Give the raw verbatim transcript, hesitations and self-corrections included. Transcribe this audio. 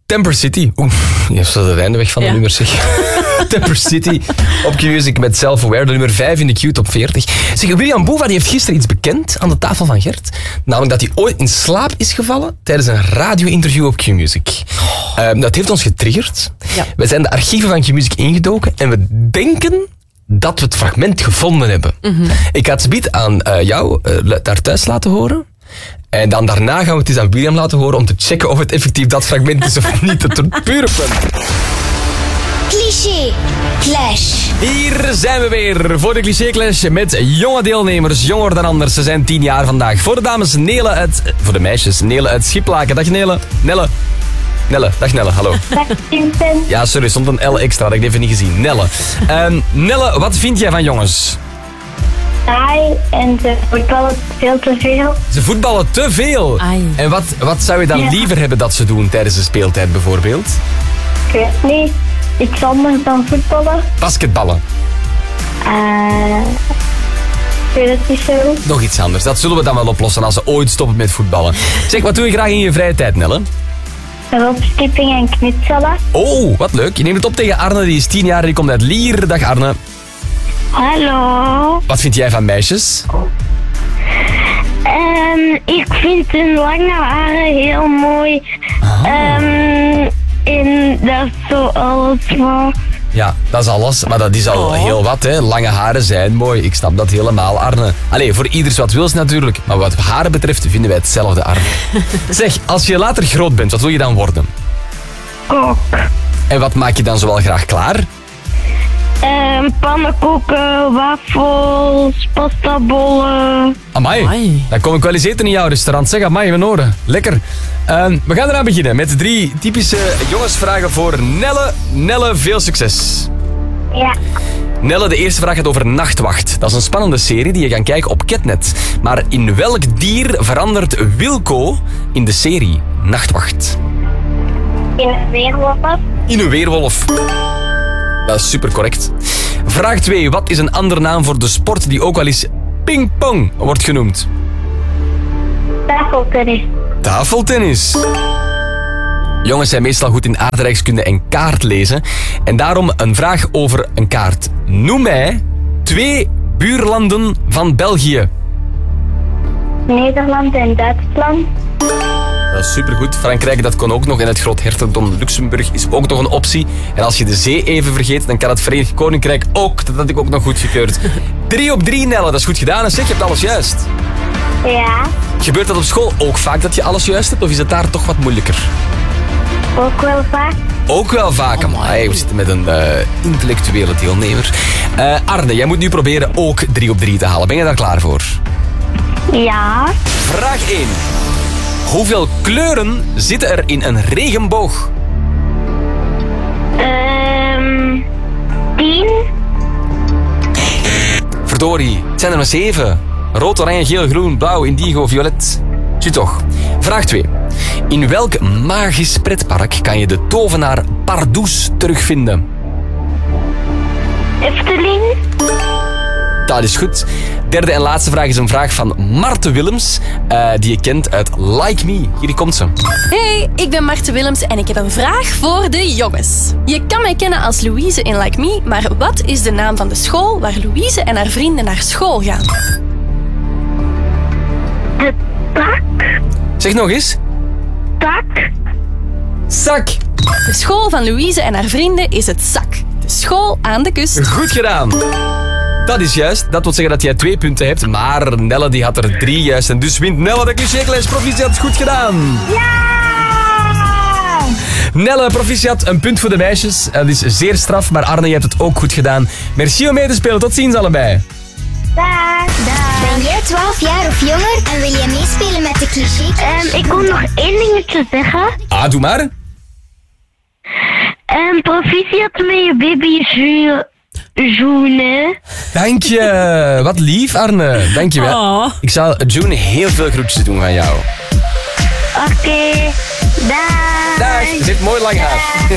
Temper City. Oeh, je is het einde weg van de ja. nummers, zeg. Temper City op Q-Music met Self-Aware, de nummer vijf in de Q-top veertig. Zeg, William Boeva die heeft gisteren iets bekend aan de tafel van Gert. Namelijk dat hij ooit in slaap is gevallen tijdens een radio-interview op Q-Music. Oh. Um, dat heeft ons getriggerd. Ja. We zijn de archieven van Q-Music ingedoken en we denken dat we het fragment gevonden hebben. Mm-hmm. Ik ga het subiet aan uh, jou uh, daar thuis laten horen. En dan daarna gaan we het eens aan William laten horen om te checken of het effectief dat fragment is of niet. Het pure fun. Cliché Clash. Hier zijn we weer voor de Cliché Clash met jonge deelnemers, jonger dan anders. Ze zijn tien jaar vandaag. Voor de dames Nele uit... Voor de meisjes Nele uit Schiplaken. Dag Nele. Nelle. Nelle. Dag Nelle, hallo. Dag Vincent. Ja, sorry, stond een L extra, dat heb ik even niet gezien. Nelle. Um, Nelle, wat vind jij van jongens? Saai en ze voetballen veel te veel. Ze voetballen te veel? Ai. En wat, wat zou je dan ja. liever hebben dat ze doen tijdens de speeltijd bijvoorbeeld? Ik weet niet. Iets anders dan voetballen. Basketballen? Uh, ik weet het niet zo. Nog iets anders. Dat zullen we dan wel oplossen als ze ooit stoppen met voetballen. Zeg, wat doe je graag in je vrije tijd, Nelle? Opskipping en knutselen. Oh, wat leuk. Je neemt het op tegen Arne, die is tien jaar en die komt uit Lier. Dag Arne. Hallo. Wat vind jij van meisjes? Um, ik vind hun lange haren heel mooi. Ah. Um, en dat is zo alles van... Ja, dat is alles. Maar dat is al oh. heel wat, hè. Lange haren zijn mooi. Ik snap dat helemaal, Arne. Allee, voor ieders wat wils natuurlijk. Maar wat haren betreft vinden wij hetzelfde, Arne. Zeg, als je later groot bent, wat wil je dan worden? Kok. En wat maak je dan zoal graag klaar? Um, pannenkoeken, wafels, pastabollen. Amai, amai, dan kom ik wel eens eten in jouw restaurant. Zeg, amai, mijn oren. Lekker. Um, we gaan eraan beginnen met drie typische jongensvragen voor Nelle. Nelle, veel succes. Ja. Nelle, de eerste vraag gaat over Nachtwacht. Dat is een spannende serie die je kan kijken op Ketnet. Maar in welk dier verandert Wilco in de serie Nachtwacht? In een weerwolf. In een weerwolf. Dat is super correct. Vraag twee. Wat is een andere naam voor de sport die ook wel eens pingpong wordt genoemd? Tafeltennis. Tafeltennis. Jongens zijn meestal goed in aardrijkskunde en kaartlezen. En daarom een vraag over een kaart. Noem mij twee buurlanden van België. Nederland en Duitsland. Dat is supergoed. Frankrijk, dat kon ook nog. En het Groot-Hertogdom Luxemburg is ook nog een optie. En als je de zee even vergeet, dan kan het Verenigd Koninkrijk ook. Dat had ik ook nog goed gekeurd. Drie op drie, Nelle. Dat is goed gedaan. En zeg, je hebt alles juist. Ja. Gebeurt dat op school ook vaak dat je alles juist hebt? Of is het daar toch wat moeilijker? Ook wel vaak. Ook wel vaak. Oh, we zitten met een uh, intellectuele deelnemer. Uh, Arne, jij moet nu proberen ook drie op drie te halen. Ben je daar klaar voor? Ja. Vraag één. Hoeveel kleuren zitten er in een regenboog? Um, tien. Verdorie, het zijn er maar zeven. Rood, oranje, geel, groen, blauw, indigo, violet. Zie toch. Vraag twee. In welk magisch pretpark kan je de tovenaar Pardoes terugvinden? Efteling. Dat is goed. Derde en laatste vraag is een vraag van Marte Willems, uh, die je kent uit Like Me. Hier komt ze. Hey, ik ben Marte Willems en ik heb een vraag voor de jongens. Je kan mij kennen als Louise in Like Me, maar wat is de naam van de school waar Louise en haar vrienden naar school gaan? De tak. Zeg nog eens. Tak. Zak. De school van Louise en haar vrienden is het Zak. De school aan de kust. Goed gedaan. Dat is juist. Dat wil zeggen dat jij twee punten hebt. Maar Nelle die had er drie juist. En dus wint Nelle de Cliché Clash. Proficiat, goed gedaan. Ja! Nelle, proficiat, een punt voor de meisjes. Dat is zeer straf. Maar Arne, je hebt het ook goed gedaan. Merci om mee te spelen. Tot ziens allebei. Dag. Dag. Ben jij twaalf jaar of jonger en wil jij meespelen met de Cliché Clash? Um, ik wil nog één dingetje zeggen. Ah, doe maar. Um, proficiat met je baby Jules. Joene. Dank je. Wat lief, Arne. Dank je wel. Oh. Ik zal June heel veel groetjes doen van jou. Oké. Okay. Dag. Dag. Je zit mooi lang haar.